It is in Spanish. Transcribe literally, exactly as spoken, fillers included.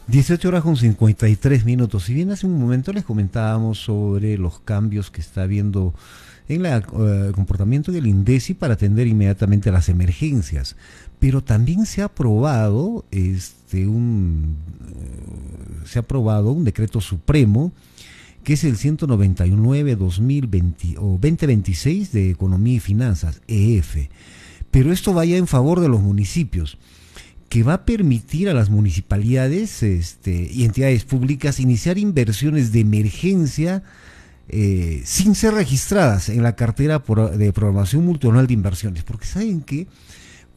dieciocho horas con cincuenta y tres minutos. Si bien hace un momento les comentábamos sobre los cambios que está habiendo en el uh, comportamiento del INDECI para atender inmediatamente a las emergencias, pero también se ha aprobado este un uh, se ha aprobado un decreto supremo que es el ciento noventa y nueve dos mil veinte o dos mil veintiséis de Economía y Finanzas, E F. Pero esto vaya en favor de los municipios, que va a permitir a las municipalidades este, y entidades públicas iniciar inversiones de emergencia eh, sin ser registradas en la cartera por, de programación multianual de inversiones. Porque saben que